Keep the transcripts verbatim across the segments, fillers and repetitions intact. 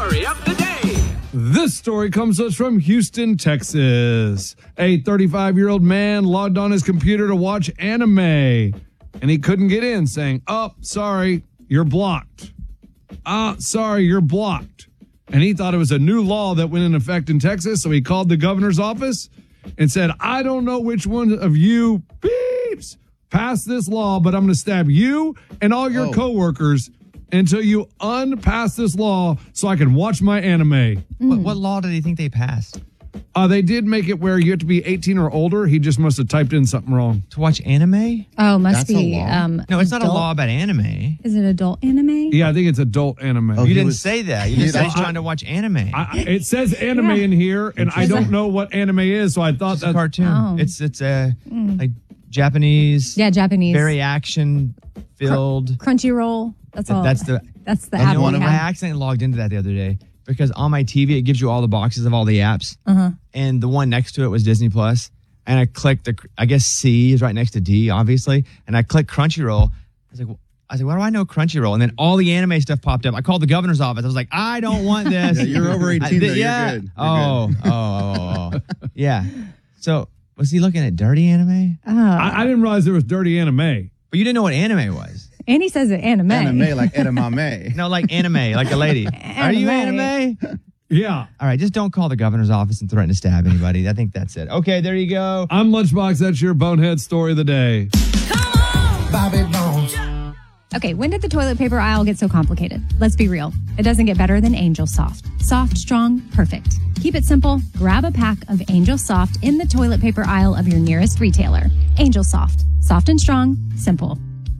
story of the day. This story comes to us from Houston, Texas. A thirty-five-year-old man logged on his computer to watch anime, and he couldn't get in, saying, oh, sorry, you're blocked. Ah, sorry, you're blocked. And he thought it was a new law that went in effect in Texas, so he called the governor's office and said, I don't know which one of you beeps passed this law, but I'm going to stab you and all your oh. coworkers until you unpass this law so I can watch my anime. Mm. What, what law did he think they passed? Uh, they did make it where you have to be eighteen or older. He just must have typed in something wrong. To watch anime? Oh, must That's be. a law. Um, No, it's not a adult- law about anime. Is it adult anime? Yeah, I think it's adult anime. Oh, You he didn't was- say that. You he just said was- he's trying to watch anime. I, I- it says anime Yeah. in here, and I don't know what anime is, so I thought it's a that. cartoon. Oh. It's it's a like Japanese, Yeah, Japanese. very action filled. Crunchyroll. That's all. That's the That's the That's app one we of I have. accidentally logged into that the other day because on my T V it gives you all the boxes of all the apps, Uh-huh. and the one next to it was Disney Plus, and I clicked the I guess C is right next to D, obviously, and I clicked Crunchyroll. I was like, well, I was like, why do I know Crunchyroll? And then all the anime stuff popped up. I called the governor's office. I was like, I don't want this. Yeah, you're over eighteen, I- though. You're yeah. good. You're oh, good. oh, oh, oh, oh. Yeah. So was he looking at dirty anime? Oh. I, I didn't realize there was dirty anime. But you didn't know what anime was. And he says it anime. Anime like edamame. No, like anime, like a lady. Are you anime? Yeah. All right, just don't call the governor's office and threaten to stab anybody. I think that's it. Okay, there you go. I'm Lunchbox. That's your bonehead story of the day. Bobby Bones. Okay, when did the toilet paper aisle get so complicated? Let's be real. It doesn't get better than Angel Soft. Soft, strong, perfect. Keep it simple. Grab a pack of Angel Soft in the toilet paper aisle of your nearest retailer. Angel Soft. Soft and strong. Simple.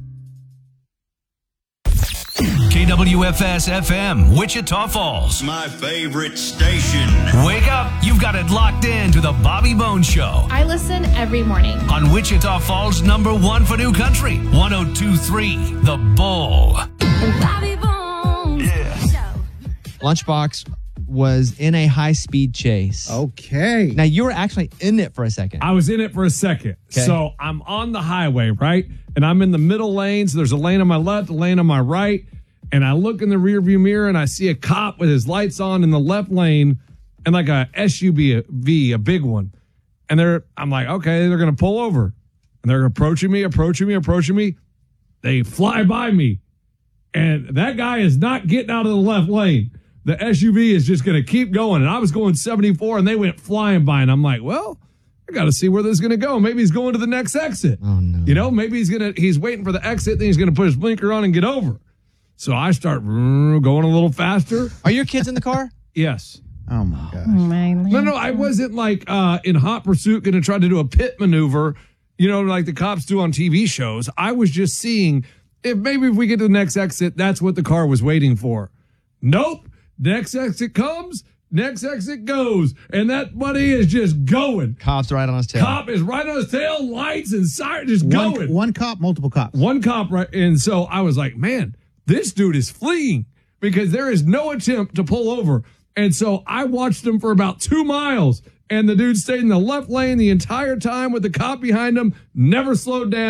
K W F S F M, Wichita Falls. My favorite station. Wake up. You've got it locked in to the Bobby Bones Show I listen every morning. on Wichita Falls' number one for new country, one oh two point three, The Bull. Bobby Bones. Yeah. Lunchbox was in a high-speed chase. Okay. Now, you were actually in it for a second. I was in it for a second. Okay. So I'm on the highway, right? And I'm in the middle lane. So there's a lane on my left, a lane on my right. And I look in the rearview mirror and I see a cop with his lights on in the left lane and like a S U V, a big one. And they're, I'm like, okay, they're going to pull over. And they're approaching me, approaching me, approaching me. They fly by me. And that guy is not getting out of the left lane. The S U V is just going to keep going. And I was going seventy-four and they went flying by. And I'm like, well, I got to see where this is going to go. Maybe he's going to the next exit. Oh, no. You know, maybe he's going to, he's waiting for the exit. Then he's going to put his blinker on and get over. So I start going a little faster. Are your kids in the car? Yes. Oh my gosh. No, no, I wasn't like uh, in hot pursuit going to try to do a pit maneuver, you know, like the cops do on T V shows. I was just seeing if maybe if we get to the next exit, that's what the car was waiting for. Nope. Next exit comes, next exit goes. And that buddy is just going. Cop's right on his tail. Cop is right on his tail, lights and siren just One, going. one cop, multiple cops. One cop, right? And so I was like, man, this dude is fleeing because there is no attempt to pull over. And so I watched him for about two miles, and the dude stayed in the left lane the entire time with the cop behind him, never slowed down.